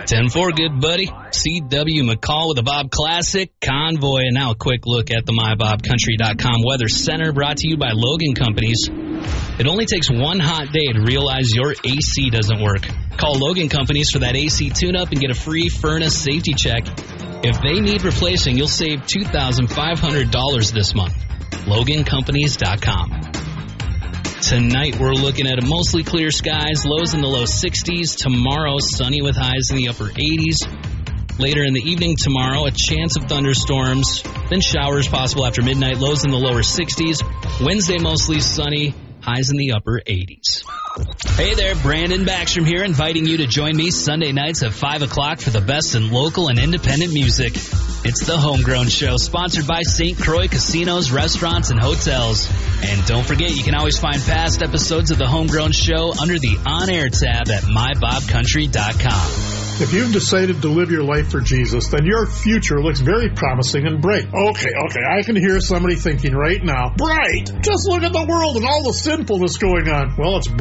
10-4, good buddy. C.W. McCall with the Bob Classic Convoy. And now a quick look at the MyBobCountry.com Weather Center, brought to you by Logan Companies. It only takes one hot day to realize your AC doesn't work. Call Logan Companies for that AC tune-up and get a free furnace safety check. If they need replacing, you'll save $2,500 this month. LoganCompanies.com. Tonight, we're looking at mostly clear skies, lows in the low 60s. Tomorrow, sunny with highs in the upper 80s. Later in the evening tomorrow, a chance of thunderstorms, then showers possible after midnight, lows in the lower 60s. Wednesday, mostly sunny, highs in the upper 80s. Hey there, Brandon Backstrom here, inviting you to join me Sunday nights at 5 o'clock for the best in local and independent music. It's the Homegrown Show, sponsored by St. Croix Casinos, Restaurants, and Hotels. And don't forget, you can always find past episodes of the Homegrown Show under the On-Air tab at MyBobCountry.com. If you've decided to live your life for Jesus, then your future looks very promising and bright. Okay, I can hear somebody thinking right now, bright? Just look at the world and all the sinfulness going on. Well, it's